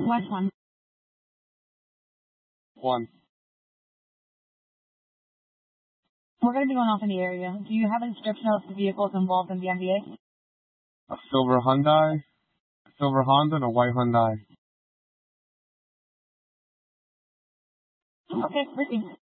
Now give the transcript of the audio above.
Which one? One. We're going to be going off in the area. Do you have a description of the vehicles involved in the MVA? A silver Hyundai, a silver Honda, and a white Hyundai. Okay, proceed.